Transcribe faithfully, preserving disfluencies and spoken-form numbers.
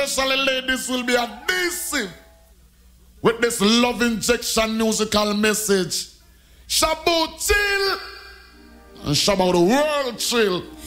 Especially ladies will be adhesive with this love injection musical message. Shabu chill and Shabba the world chill.